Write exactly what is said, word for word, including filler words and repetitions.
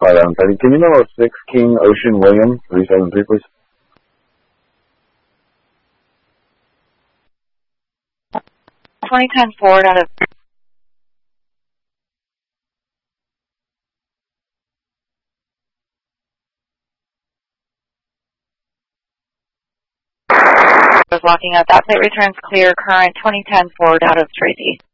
Fire Island thirty. Can you know six King Ocean William three seven three, please? twenty ten forward out of was locking up. That plate returns clear. Current twenty ten forward out of Tracy.